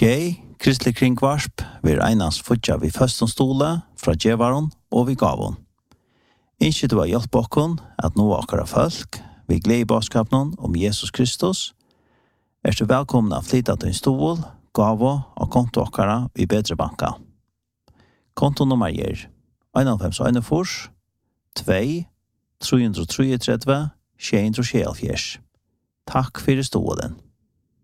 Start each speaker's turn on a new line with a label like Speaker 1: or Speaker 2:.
Speaker 1: Tjej, kristelig kringvarsp, vi einast futja vi føstonstola fra djevaron og vi gavon. Ikke du har hjelp okkon at nå akkara folk, vi gleder i baskapen om Jesus Kristus, du velkomna å flytta til en stol, gavo og konto akkara i bedre banka. Kontonummer er 91 2 333 674. Takk for stolen.